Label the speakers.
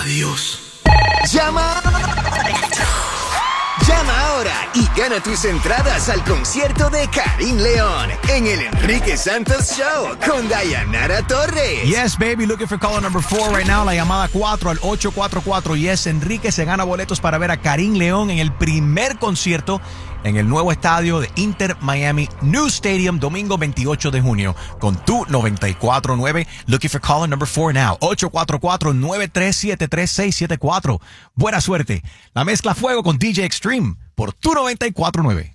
Speaker 1: Adiós.
Speaker 2: Llama ahora y gana tus entradas al concierto de Karim León en el Enrique Santos Show con Dayanara Torres.
Speaker 3: Yes, baby, looking for caller number 4 right now. La llamada 4 al 844. Yes, Enrique se gana boletos para ver a Karim León en el primer concierto en el nuevo estadio de Inter Miami New Stadium, domingo 28 de junio, con tu 94.9. Looking for caller number 4 now. 844-937-3674. Buena suerte. La mezcla fuego con DJ Extreme por tu 94.9.